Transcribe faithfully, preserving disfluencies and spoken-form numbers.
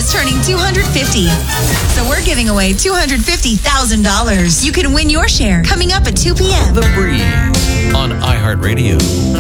is turning two hundred fifty. So we're giving away two hundred fifty thousand dollars. You can win your share coming up at two p.m. The Breeze on iHeartRadio.